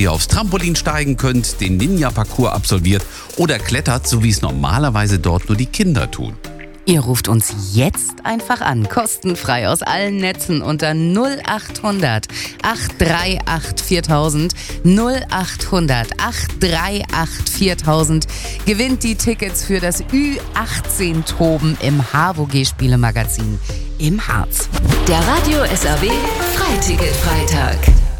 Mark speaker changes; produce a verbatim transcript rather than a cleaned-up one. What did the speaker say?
Speaker 1: ihr aufs Trampolin steigen könnt, den Ninja-Parcours absolviert oder klettert, so wie es normalerweise dort nur die Kinder tun.
Speaker 2: Ihr ruft uns jetzt einfach an, kostenfrei aus allen Netzen unter null acht hundert acht drei acht viertausend, null acht hundert acht drei acht viertausend. Gewinnt die Tickets für das Ü achtzehn Toben im H W G-Spielemagazin im Harz.
Speaker 3: Der Radio S R W Freiticket-Freitag.